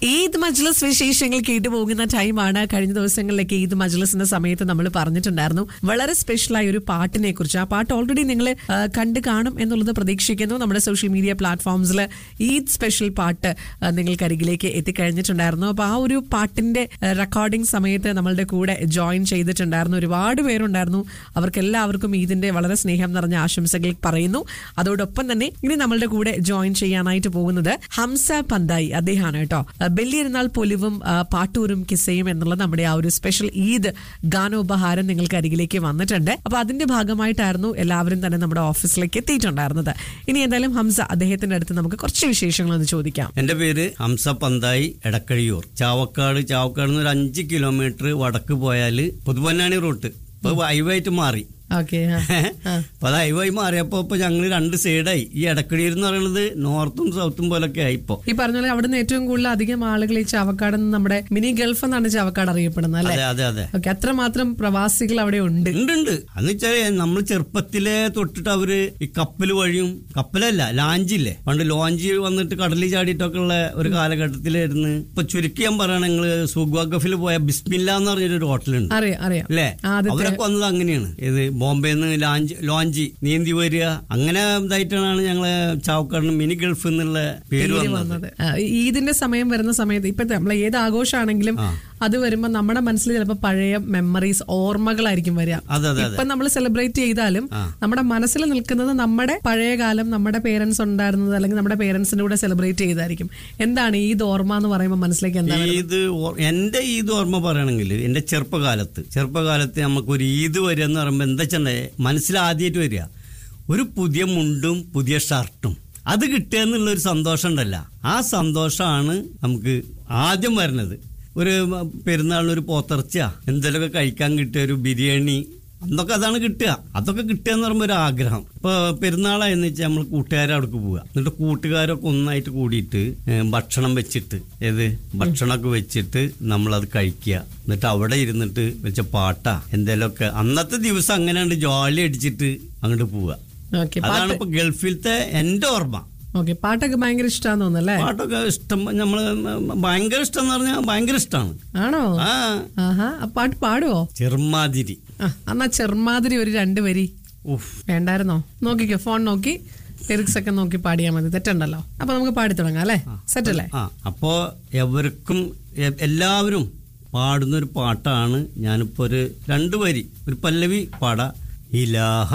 ഈദ് മജ്ലിസ് വിശേഷങ്ങൾ കേട്ടുപോകുന്ന ടൈമാണ്. കഴിഞ്ഞ ദിവസങ്ങളിലേക്ക് ഈദ് മജ്ലിസിന്റെ സമയത്ത് നമ്മൾ പറഞ്ഞിട്ടുണ്ടായിരുന്നു വളരെ സ്പെഷ്യലായ ഒരു പാട്ടിനെ കുറിച്ച്. ആ പാട്ട് ഓൾറെഡി നിങ്ങൾ കണ്ടു കാണും എന്നുള്ളത് പ്രതീക്ഷിക്കുന്നു. നമ്മുടെ സോഷ്യൽ മീഡിയ പ്ലാറ്റ്ഫോംസിൽ ഈദ് സ്പെഷ്യൽ പാട്ട് നിങ്ങൾക്കരികിലേക്ക് എത്തിക്കഴിഞ്ഞിട്ടുണ്ടായിരുന്നു. അപ്പൊ ആ ഒരു പാട്ടിന്റെ റെക്കോർഡിംഗ് സമയത്ത് നമ്മളുടെ കൂടെ ജോയിൻ ചെയ്തിട്ടുണ്ടായിരുന്നു ഒരുപാട് പേരുണ്ടായിരുന്നു. അവർക്കെല്ലാവർക്കും ഈദിന്റെ വളരെ സ്നേഹം നിറഞ്ഞ ആശംസകൾ പറയുന്നു. അതോടൊപ്പം തന്നെ ഇനി നമ്മളുടെ കൂടെ ജോയിൻ ചെയ്യാനായിട്ട് പോകുന്നത് ഹംസ പന്തായി അദ്ദേഹമാണ് കേട്ടോ. ബലിയിരുന്നാൾ പൊലിവും പാട്ടൂരും കിസ്സയും എന്നുള്ള നമ്മുടെ ആ ഒരു സ്പെഷ്യൽ ഈദ് ഗാനോപഹാരം നിങ്ങൾക്ക് അരികിലേക്ക് വന്നിട്ടുണ്ട്. അപ്പൊ അതിന്റെ ഭാഗമായിട്ടായിരുന്നു എല്ലാവരും തന്നെ നമ്മുടെ ഓഫീസിലേക്ക് എത്തിയിട്ടുണ്ടായിരുന്നത്. ഇനി എന്തായാലും ഹംസ അദ്ദേഹത്തിന്റെ അടുത്ത് നമുക്ക് കുറച്ച് വിശേഷങ്ങൾ ഒന്ന് ചോദിക്കാം. എന്റെ പേര് ഹംസ പന്തായി, എടക്കഴിയൂർ, ചാവക്കാട് ഒരു 5 കിലോമീറ്റർ വടക്ക് പോയാല് പുതുപൊന്നാണി റൂട്ട് ഇപ്പൊ ഹൈവായിട്ട് മാറി. അപ്പൊ അത് ഹൈവായി മാറിയപ്പോ ഇപ്പൊ ഞങ്ങള് 2 സൈഡായി. ഈ എടക്കടിയൂർ എന്ന് പറയുന്നത് നോർത്തും സൗത്തും പോലൊക്കെ ആയി. ഇപ്പൊ ഈ പറഞ്ഞ പോലെ അവിടുന്ന് ഏറ്റവും കൂടുതൽ അധികം ആളുകൾ ഈ ചാവക്കാട് നമ്മുടെ മിനി ഗൾഫ് എന്നാണ് ചാവക്കാട് അറിയപ്പെടുന്നത് അല്ലെ? അതെ അതെ. അത്രമാത്രം പ്രവാസികൾ അവിടെ ഉണ്ട്. എന്ന് വെച്ചാൽ നമ്മൾ ചെറുപ്പത്തിലെ തൊട്ടിട്ട് അവര് ഈ കപ്പൽ വഴിയും, കപ്പലല്ല ലാഞ്ചില്ലേ, പണ്ട് ലോഞ്ച് വന്നിട്ട് കടലിൽ ചാടിയിട്ടൊക്കെ ഉള്ള ഒരു കാലഘട്ടത്തിലായിരുന്നു. ഇപ്പൊ ചുരുക്കി ഞാൻ പറയണ നിങ്ങള് സുഗ്വാഗഫിൽ പോയ ബിസ്മില്ല എന്ന് പറഞ്ഞൊരു ഹോട്ടലുണ്ട് അല്ലേ? അവരൊക്കെ വന്നത് അങ്ങനെയാണ്. ഇത് ബോംബെന്ന് ലോഞ്ച് നീന്തി വരിക, അങ്ങനെ ഇതായിട്ടാണ് ഞങ്ങളെ ചാവക്കാടിന് മിനി ഗൾഫ് എന്നുള്ള പേര് വന്നത്. ഈദിന്റെ സമയം വരുന്ന സമയത്ത് ഇപ്പൊ നമ്മൾ ഏത് ആഘോഷമാണെങ്കിലും അത് വരുമ്പോ നമ്മുടെ മനസ്സിൽ ചിലപ്പോൾ പഴയ മെമ്മറീസ്, ഓർമ്മകളായിരിക്കും വരിക. ഇപ്പൊ നമ്മൾ സെലിബ്രേറ്റ് ചെയ്താലും നമ്മുടെ മനസ്സിൽ നിൽക്കുന്നത് നമ്മുടെ പഴയ കാലം, നമ്മുടെ പേരൻസ് ഉണ്ടായിരുന്നത്, അല്ലെങ്കിൽ നമ്മുടെ പേരൻസിന്റെ കൂടെ സെലിബ്രേറ്റ് ചെയ്തായിരിക്കും. എന്താണ് ഈദ് ഓർമ്മ എന്ന് പറയുമ്പോൾ മനസ്സിലേക്ക് എന്താണ്? എന്റെ ഈദ് ഓർമ്മ പറയണമെങ്കിൽ എന്റെ ചെറുപ്പകാലത്ത് നമുക്കൊരു ഈദ് വരിക എന്ന് പറയുമ്പോൾ എന്താ വെച്ചാൽ മനസ്സിലാദ്യമായിട്ട് വരിക ഒരു പുതിയ മുണ്ടും പുതിയ ഷർട്ടും. അത് കിട്ടുക എന്നുള്ളൊരു സന്തോഷം ഉണ്ടല്ല, ആ സന്തോഷമാണ് നമുക്ക് ആദ്യം വരുന്നത്. ഒരു പെരുന്നാളിന് ഒരു പോത്തിറച്ച എന്തെങ്കിലുമൊക്കെ കഴിക്കാൻ കിട്ടിയ ഒരു ബിരിയാണി, അന്നൊക്കെ അതാണ് കിട്ടുക. അതൊക്കെ കിട്ടുക എന്ന് പറയുമ്പോൾ ഒരു ആഗ്രഹം. ഇപ്പൊ പെരുന്നാളായെന്ന് വെച്ചാൽ നമ്മൾ കൂട്ടുകാരെ അവിടേക്ക് പോവുക, എന്നിട്ട് കൂട്ടുകാരൊക്കെ ഒന്നായിട്ട് കൂടിയിട്ട് ഭക്ഷണമൊക്കെ വെച്ചിട്ട് നമ്മളത് കഴിക്കുക. എന്നിട്ട് അവിടെ ഇരുന്നിട്ട് വെച്ച പാട്ടാ എന്തെങ്കിലുമൊക്കെ അന്നത്തെ ദിവസം അങ്ങനെ ജോലി അടിച്ചിട്ട് അങ്ങോട്ട് പോവുക. അതാണ് ഇപ്പൊ ഗൾഫിലത്തെ എന്റെ ഓർമ്മ. പാട്ടൊക്കെ ഭയങ്കര ഇഷ്ടമാണെന്ന് തോന്നുന്നല്ലേ? പാട്ടൊക്കെ ഇഷ്ടം, നമ്മള് ഭയങ്കര ഇഷ്ടം എന്ന് പറഞ്ഞാൽ ഭയങ്കര ഇഷ്ടമാണ്. ആണോ? പാട്ട് പാടുവോ? ചെറുമാതിരി. എന്നാ ചെറുമാതിരി ഒരു 2 വരി വേണ്ടായിരുന്നോ? നോക്കിക്കോ, ഫോൺ നോക്കി ലിറിക്സ് ഒക്കെ നോക്കി പാടിയാ മതി, തെറ്റുണ്ടല്ലോ. അപ്പൊ നമുക്ക് പാടി തുടങ്ങാം അല്ലേ? സെറ്റ് അല്ലേ? അപ്പോ എല്ലാവരും പാടുന്ന ഒരു പാട്ടാണ്. ഞാനിപ്പോ ഒരു 2 വരി, ഒരു പല്ലവി പാടാ. ഇലാഹ